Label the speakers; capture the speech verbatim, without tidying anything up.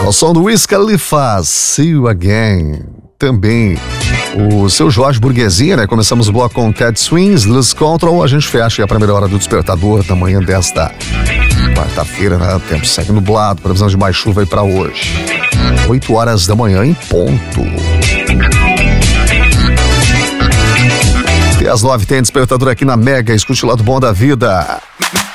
Speaker 1: Ao som do Wiz Khalifa, See You Again. Também o seu Jorge Burguesinha, né? Começamos o bloco com Cat Swings, Lose Control. A gente fecha a primeira hora do Despertador da manhã desta quarta-feira, né? O tempo segue nublado, previsão de mais chuva aí pra hoje. oito horas da manhã em ponto. Até às nove tem Despertador aqui na Mega. Escute o lado bom da vida.